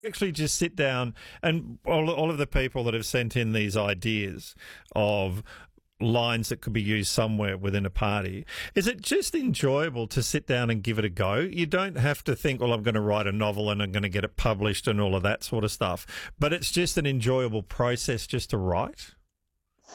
actually just sit down and all of the people that have sent in these ideas of lines that could be used somewhere within a party, is it just enjoyable to sit down and give it a go? You don't have to think, well, I'm going to write a novel and I'm going to get it published and all of that sort of stuff, but it's just an enjoyable process just to write.